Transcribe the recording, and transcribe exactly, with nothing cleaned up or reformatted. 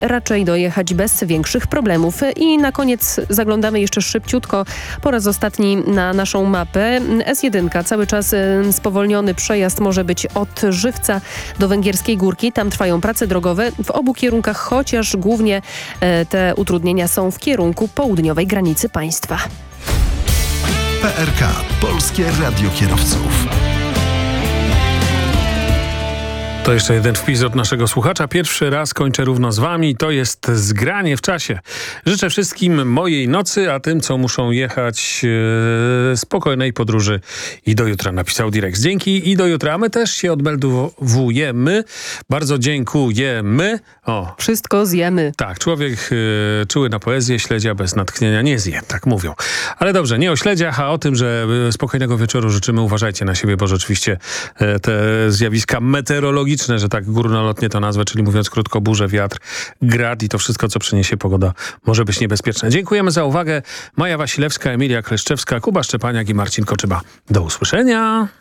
raczej dojechać bez większych problemów. I na koniec zaglądamy jeszcze szybciutko po raz ostatni na naszą mapę. S jeden cały czas spowolniony przejazd może być od Żywca do Węgierskiej Górki. Tam trwają prace drogowe w obu kierunkach, chociaż głównie te utrudnienia są w kierunku południowej granicy państwa. P R K. Polskie Radio Kierowców. To jeszcze jeden wpis od naszego słuchacza. Pierwszy raz kończę równo z wami. To jest zgranie w czasie. Życzę wszystkim mojej nocy, a tym, co muszą jechać, e, spokojnej podróży i do jutra, napisał Direx. Dzięki i do jutra. A my też się odmeldowujemy. Bardzo dziękujemy. O. Wszystko zjemy. Tak, człowiek e, czuły na poezję, śledzia bez natchnienia nie zje, tak mówią. Ale dobrze, nie o śledziach, a o tym, że spokojnego wieczoru życzymy. Uważajcie na siebie, bo rzeczywiście e, te zjawiska meteorologiczne, że tak górnolotnie to nazwę, czyli mówiąc krótko, burze, wiatr, grad i to wszystko, co przyniesie pogoda, może być niebezpieczne. Dziękujemy za uwagę. Maja Wasilewska, Emilia Kleszczewska, Kuba Szczepaniak i Marcin Koczyba. Do usłyszenia.